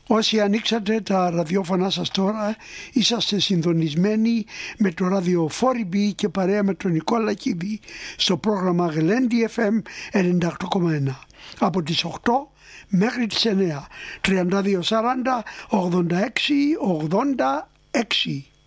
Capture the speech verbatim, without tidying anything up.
Όσοι ανοίξατε τα ραδιόφωνά σας τώρα, είσαστε συντονισμένοι με το ράδιο φορ μπι και παρέα με τον Νικόλα Κίδη στο πρόγραμμα Γλέντι εφ εμ ενενήντα οκτώ κόμμα ένα. Από τις οκτώ μέχρι τις εννέα, τριάντα δύο σαράντα ογδόντα έξι ογδόντα έξι.